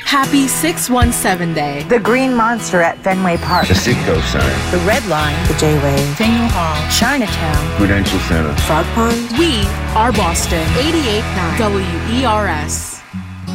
Happy 617 Day. The Green Monster at Fenway Park. The Citgo Center. The Red Line. The J-Way. Faneuil Hall. Chinatown. Prudential Center. Frog Pond. We are Boston. 88.9 WERS.